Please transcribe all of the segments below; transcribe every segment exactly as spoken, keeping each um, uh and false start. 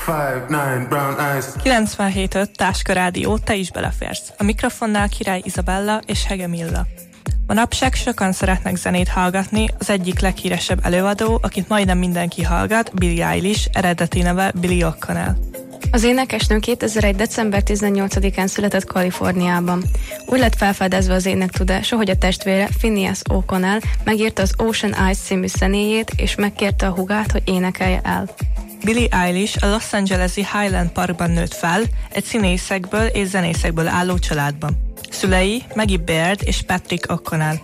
kilencvenhét öt Táska Rádió, te is beleférsz. A mikrofonnál Király Izabella és Hege Milla. Manapság sokan szeretnek zenét hallgatni, az egyik leghíresebb előadó, akit majdnem mindenki hallgat, Billie Eilish, eredeti neve Billie O'Connell. Az énekesnő kétezer-egy. december tizennyolcadikán született Kaliforniában. Úgy lett felfedezve az énektudása, hogy a testvére Phineas O'Connell megírta az Ocean Eyes című zenéjét, és megkérte a hugát, hogy énekelje el. Billie Eilish a Los Angeles-i Highland Parkban nőtt fel, egy színészekből és zenészekből álló családban. Szülei Maggie Baird és Patrick O'Connell.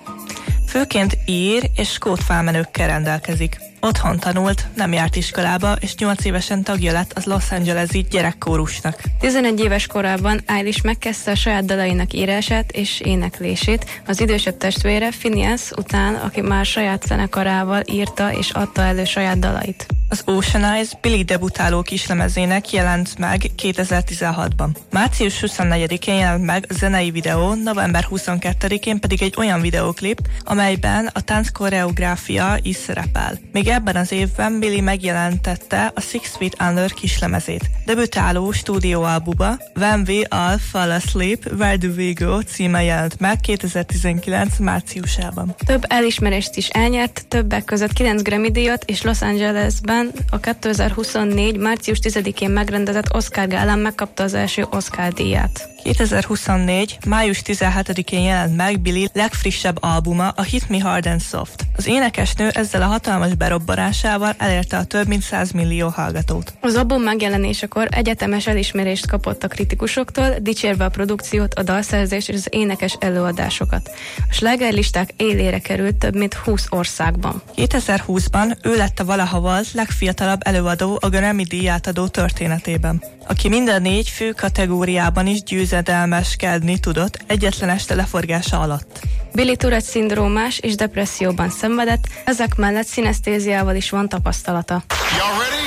Főként ír és skót felmenőkkel rendelkezik. Otthon tanult, nem járt iskolába, és nyolc évesen tagja lett az Los Angeles-i gyerekkórusnak. tizenegy éves korában Eilish megkezdte a saját dalainak írását és éneklését, az idősebb testvére Phineas után, aki már saját zenekarával írta és adta elő saját dalait. Az Ocean Eyes Billie debutáló kislemezének jelent meg kétezer-tizenhatban. március huszonnegyedikén jelent meg a zenei videó, november huszonkettedikén pedig egy olyan videóklip, amelyben a tánc koreográfia is szerepel. Még ebben az évben Billie megjelentette a Six Feet Under kislemezét. Debütáló stúdióalbuma When We All Fall Asleep, Where Do We Go címe jelent meg kétezer-tizenkilenc márciusában. Több elismerést is elnyert, többek között kilenc Grammy-díjat, és Los Angelesben a kétezer-huszonnégy. március tizedikén megrendezett Oscar gálán megkapta az első Oscar-díját. kétezer-huszonnégy. május tizenhetedikén jelent meg Billie legfrissebb albuma, a Hit Me Hard and Soft. Az énekesnő ezzel a hatalmas berobbanásával elérte a több mint száz millió hallgatót. Az album megjelenésekor egyetemes elismerést kapott a kritikusoktól, dicsérve a produkciót, a dalszerzést és az énekes előadásokat. A slágerlisták élére került több mint húsz országban. kétezer-húszban ő lett a valaha volt legfiatalabb előadó a Grammy-díj átadó történetében, aki minden négy fő kategóriában is győzedelmeskedni tudott egyetlen este leforgása alatt. Billie Tourette-szindrómás és depresszióban szenvedett, ezek mellett szinesztéziával is van tapasztalata.